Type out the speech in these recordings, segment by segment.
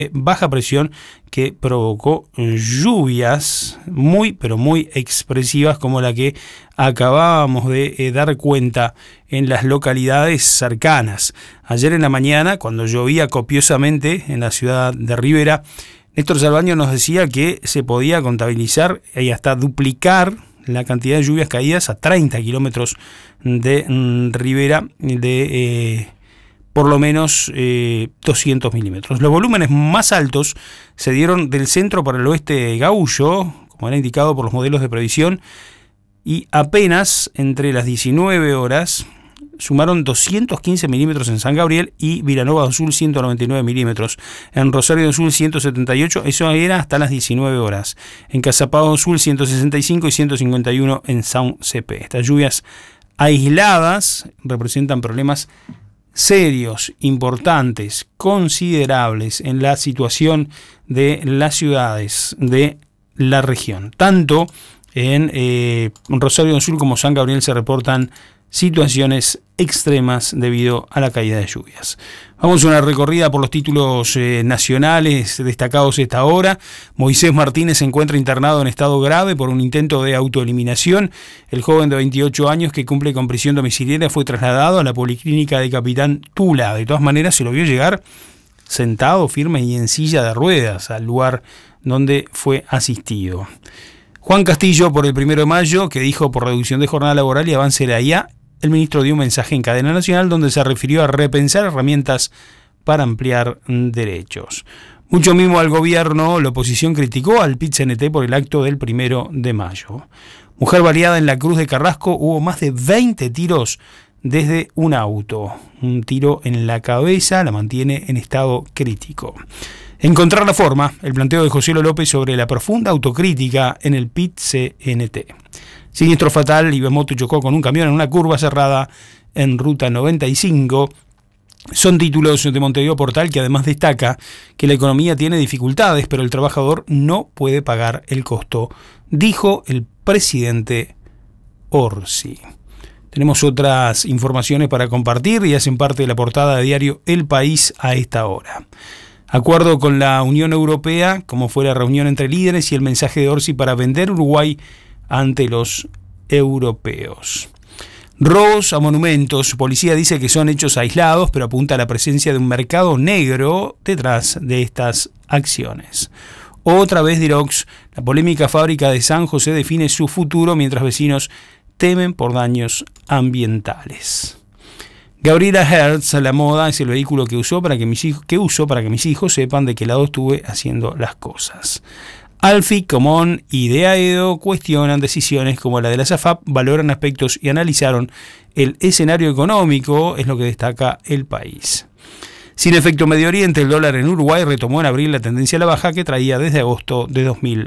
baja presión que provocó lluvias muy, pero muy expresivas como la que acabábamos de dar cuenta en las localidades cercanas. Ayer en la mañana, cuando llovía copiosamente en la ciudad de Rivera, Néstor Salvaño nos decía que se podía contabilizar y hasta duplicar la cantidad de lluvias caídas a 30 kilómetros de Rivera de por lo menos 200 milímetros. Los volúmenes más altos se dieron del centro para el oeste de Gaullo, como era indicado por los modelos de previsión, y apenas entre las 19 horas sumaron 215 milímetros en San Gabriel y Vilanova do Sul 199 milímetros. En Rosario do Sul 178, eso era hasta las 19 horas. En Caçapava do Sul 165 y 151 en São Cepé. Estas lluvias aisladas representan problemas serios, importantes, considerables en la situación de las ciudades de la región. Tanto en Rosario do Sul como San Gabriel se reportan situaciones extremas debido a la caída de lluvias. Vamos a una recorrida por los títulos nacionales destacados esta hora. Moisés Martínez se encuentra internado en estado grave por un intento de autoeliminación. El joven de 28 años que cumple con prisión domiciliaria fue trasladado a la policlínica de Capitán Tula. De todas maneras se lo vio llegar sentado, firme y en silla de ruedas al lugar donde fue asistido. Juan Castillo por el 1 de mayo, que dijo por reducción de jornada laboral y avance de la IA, el ministro dio un mensaje en cadena nacional donde se refirió a repensar herramientas para ampliar derechos. Mucho mimo al gobierno, la oposición criticó al PIT-CNT por el acto del 1 de mayo. Mujer baleada en la Cruz de Carrasco, hubo más de 20 tiros desde un auto. Un tiro en la cabeza la mantiene en estado crítico. Encontrar la forma, el planteo de José López sobre la profunda autocrítica en el PIT-CNT. Siniestro fatal, Ibemoto chocó con un camión en una curva cerrada en Ruta 95. Son títulos de Montevideo Portal que además destaca que la economía tiene dificultades, pero el trabajador no puede pagar el costo, dijo el presidente Orsi. Tenemos otras informaciones para compartir y hacen parte de la portada de diario El País a esta hora. Acuerdo con la Unión Europea, como fue la reunión entre líderes y el mensaje de Orsi para vender Uruguay ante los europeos. Robos a monumentos. Policía dice que son hechos aislados, pero apunta a la presencia de un mercado negro detrás de estas acciones. Otra vez Dirox, la polémica fábrica de San José define su futuro mientras vecinos temen por daños ambientales. Gabriela Hertz, la moda es el vehículo que usó para que mis hijos sepan de qué lado estuve haciendo las cosas. Alfi, Comón y de Aedo cuestionan decisiones como la de la SAFAP, valoran aspectos y analizaron el escenario económico, es lo que destaca El País. Sin efecto Medio Oriente, el dólar en Uruguay retomó en abril la tendencia a la baja que traía desde agosto de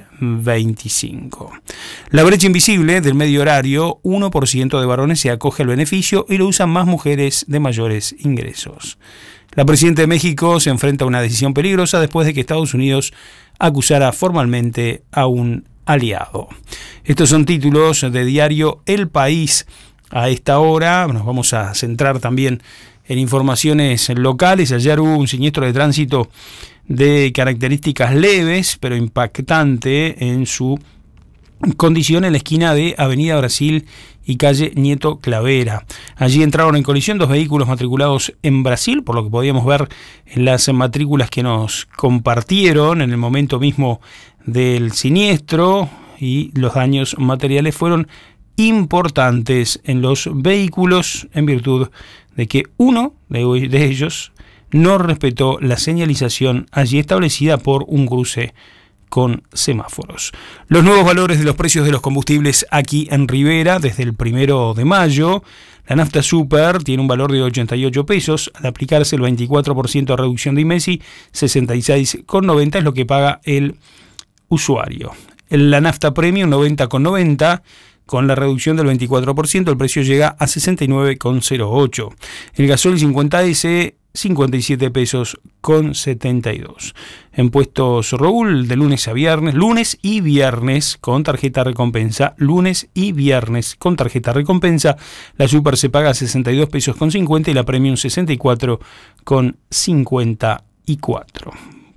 2025. La brecha invisible del medio horario, 1% de varones se acoge al beneficio y lo usan más mujeres de mayores ingresos. La presidenta de México se enfrenta a una decisión peligrosa después de que Estados Unidos acusara formalmente a un aliado. Estos son títulos de diario El País a esta hora. Nos vamos a centrar también en informaciones locales. Ayer hubo un siniestro de tránsito de características leves, pero impactante en su condición en la esquina de Avenida Brasil y calle Nieto Clavera. Allí entraron en colisión dos vehículos matriculados en Brasil, por lo que podíamos ver en las matrículas que nos compartieron en el momento mismo del siniestro, y los daños materiales fueron importantes en los vehículos en virtud de que uno de ellos no respetó la señalización allí establecida por un cruce con semáforos. Los nuevos valores de los precios de los combustibles aquí en Rivera desde el 1 de mayo. La nafta super tiene un valor de 88 pesos. Al aplicarse el 24% de reducción de IMESI, 66,90 es lo que paga el usuario. La nafta premium, 90,90. Con la reducción del 24%, el precio llega a 69,08. El gasol 50S, 57 pesos con 72. En puestos Raúl de lunes y viernes con tarjeta recompensa. Lunes y viernes con tarjeta recompensa. La super se paga 62 pesos con 50 y la premium 64 con 54.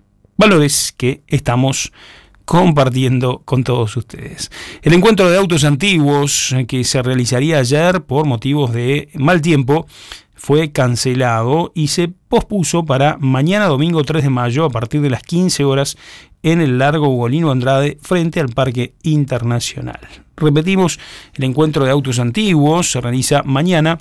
valores que estamos compartiendo con todos ustedes. El encuentro de autos antiguos que se realizaría ayer por motivos de mal tiempo fue cancelado y se pospuso para mañana domingo 3 de mayo a partir de las 15 horas en el Largo Ugolino Andrade frente al Parque Internacional. Repetimos, el encuentro de autos antiguos se realiza mañana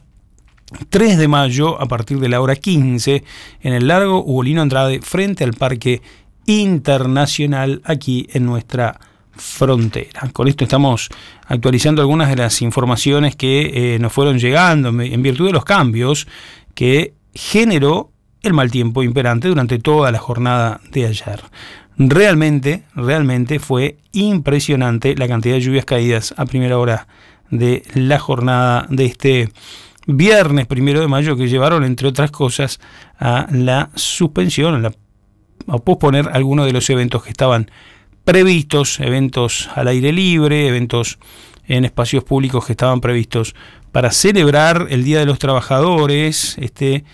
3 de mayo a partir de la hora 15 en el Largo Ugolino Andrade frente al Parque Internacional aquí en nuestra frontera. Con esto estamos actualizando algunas de las informaciones que nos fueron llegando en virtud de los cambios que generó el mal tiempo imperante durante toda la jornada de ayer. Realmente fue impresionante la cantidad de lluvias caídas a primera hora de la jornada de este viernes 1 de mayo, que llevaron, entre otras cosas, a la suspensión, a posponer algunos de los eventos que estaban previstos, eventos al aire libre, eventos en espacios públicos que estaban previstos para celebrar el Día de los Trabajadores este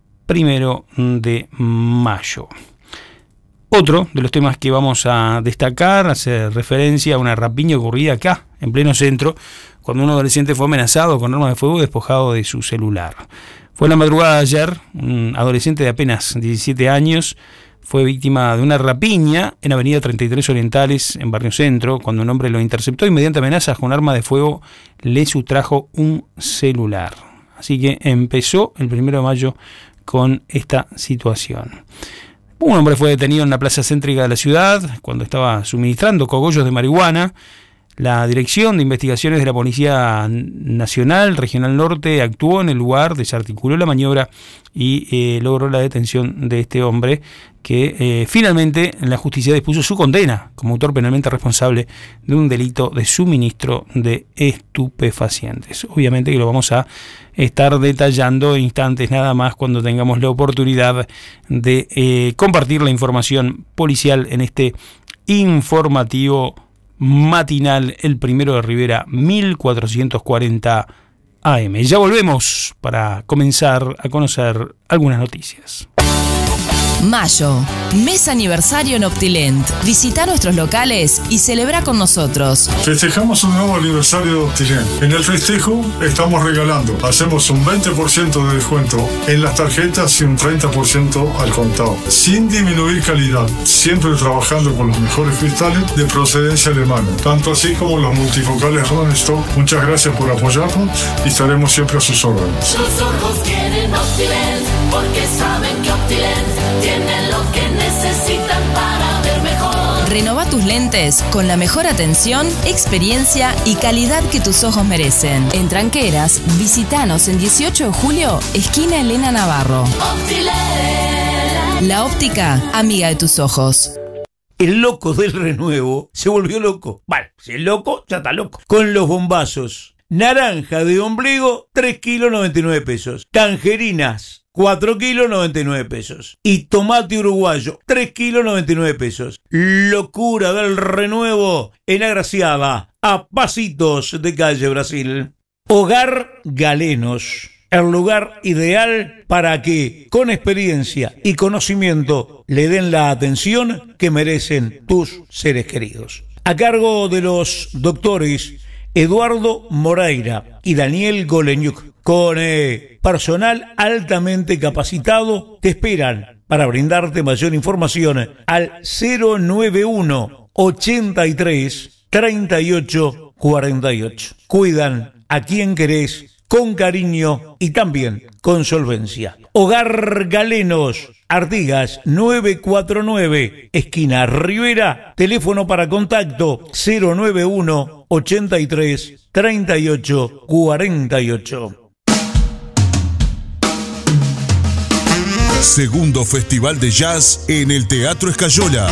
1 de mayo. Otro de los temas que vamos a destacar hace referencia a una rapiña ocurrida acá, en pleno centro, cuando un adolescente fue amenazado con armas de fuego y despojado de su celular. Fue en la madrugada de ayer, un adolescente de apenas 17 años fue víctima de una rapiña en Avenida 33 Orientales, en Barrio Centro, cuando un hombre lo interceptó y mediante amenazas con arma de fuego le sustrajo un celular. Así que empezó el 1 de mayo con esta situación. Un hombre fue detenido en la plaza céntrica de la ciudad cuando estaba suministrando cogollos de marihuana. La Dirección de Investigaciones de la Policía Nacional Regional Norte actuó en el lugar, desarticuló la maniobra y logró la detención de este hombre que finalmente la justicia dispuso su condena como autor penalmente responsable de un delito de suministro de estupefacientes. Obviamente que lo vamos a estar detallando en instantes nada más cuando tengamos la oportunidad de compartir la información policial en este informativo matinal, el 1 de Rivera 1440 AM. Ya volvemos para comenzar a conocer algunas noticias. Mayo, mes aniversario en Optilent. Visita nuestros locales y celebra con nosotros. Festejamos un nuevo aniversario de Optilent. En el festejo estamos regalando. Hacemos un 20% de descuento en las tarjetas y un 30% al contado. Sin disminuir calidad. Siempre trabajando con los mejores cristales de procedencia alemana. Tanto así como los multifocales Rodenstock. Muchas gracias por apoyarnos y estaremos siempre a sus órdenes. Tus ojos quieren Optilent porque saben que Optilent tienen lo que necesitan para ver mejor. Renova tus lentes con la mejor atención, experiencia y calidad que tus ojos merecen. En Tranqueras, visitanos en 18 de julio, esquina Elena Navarro. Optilent. La óptica, amiga de tus ojos. El loco del renuevo se volvió loco. Vale, si es loco, ya está loco. Con los bombazos. Naranja de ombligo, 3 kilos 99 pesos. Tangerinas, 4 kilos 99 pesos. Y tomate uruguayo, 3 kilos 99 pesos. Locura del renuevo en Agraciada, a pasitos de calle Brasil. Hogar Galenos, el lugar ideal para que, con experiencia y conocimiento, le den la atención que merecen tus seres queridos. A cargo de los doctores Eduardo Moreira y Daniel Goleñuk, con personal altamente capacitado, te esperan para brindarte mayor información al 091 83 38 48. Cuidan a quien querés con cariño y también con solvencia. Hogar Galenos, Artigas 949, esquina Rivera, teléfono para contacto 091 83 38 48. Segundo Festival de Jazz en el Teatro Escayola.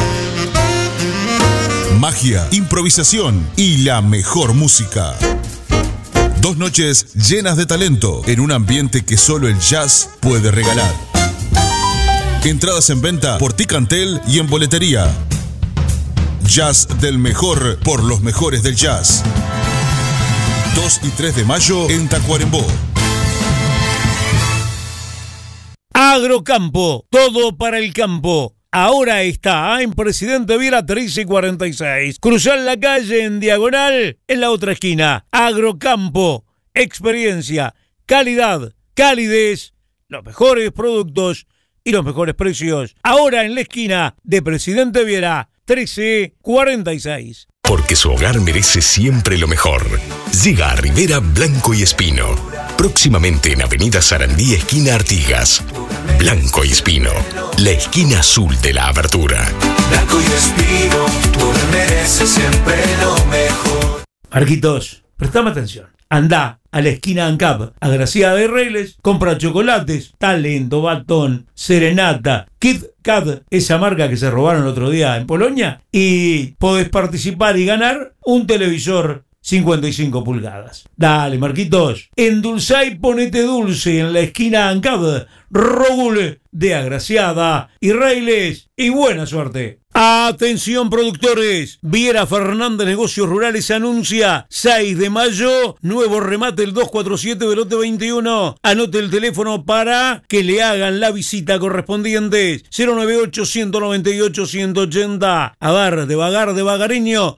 Magia, improvisación y la mejor música. 2 noches llenas de talento en un ambiente que solo el jazz puede regalar. Entradas en venta por Ticantel y en boletería. Jazz del mejor por los mejores del jazz. 2 y 3 de mayo en Tacuarembó. Agrocampo, todo para el campo. ahora está en Presidente Viera 1346. Cruzar la calle en diagonal, en la otra esquina. Agrocampo, experiencia, calidad, calidez, los mejores productos y los mejores precios. Ahora en la esquina de Presidente Viera 1346. Porque su hogar merece siempre lo mejor. Llega a Rivera Blanco y Espino. Próximamente en Avenida Sarandí, esquina Artigas. Blanco y Espino, la esquina azul de la apertura. Blanco y Espino, tu hogar merece siempre lo mejor. Marquitos, prestame atención. Andá a la esquina ANCAP, Agraciada de Reyes, compra chocolates, Talento, Batón, Serenata, Kit Kat, esa marca que se robaron el otro día en Polonia, y podés participar y ganar un televisor 55 pulgadas. Dale, Marquitos, endulzá y ponete dulce en la esquina ANCAP, Rogul de Agraciada y Reyes, y buena suerte. Atención productores, Viera Fernández Negocios Rurales anuncia 6 de mayo, nuevo remate el 247 del lote 21. Anote el teléfono para que le hagan la visita correspondiente. 098-198-180. Agar de Vagar de Vagareño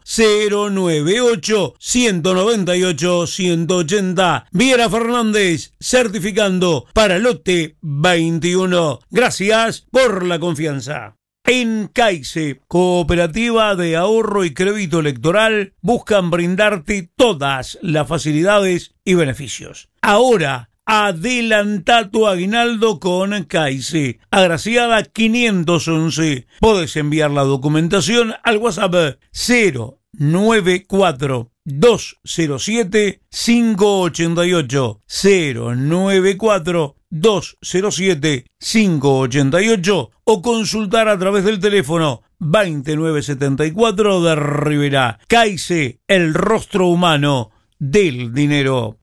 098-198-180. Viera Fernández certificando para lote 21. Gracias por la confianza. En CAICE, Cooperativa de Ahorro y Crédito Electoral, buscan brindarte todas las facilidades y beneficios. Ahora, adelanta tu aguinaldo con CAICE. Agraciada 511. Podés enviar la documentación al WhatsApp 094 207 588 094 207 588 o consultar a través del teléfono 2974 de Rivera. CAICE, el rostro humano del dinero.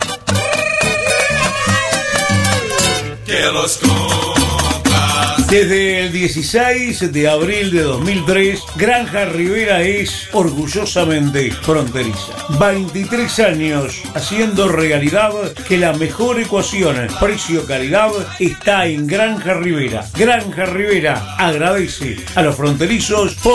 Que los compras. Desde el 16 de abril de 2003, Granja Rivera es orgullosamente fronteriza. 23 años haciendo realidad que la mejor ecuación precio-calidad está en Granja Rivera. Granja Rivera agradece a los fronterizos por